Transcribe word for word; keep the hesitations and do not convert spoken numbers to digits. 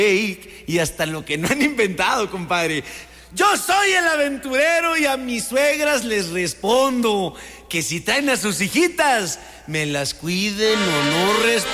fake y hasta lo que no han inventado, compadre. Yo soy el aventurero y a mis suegras les respondo que si traen a sus hijitas, me las cuiden o no responden.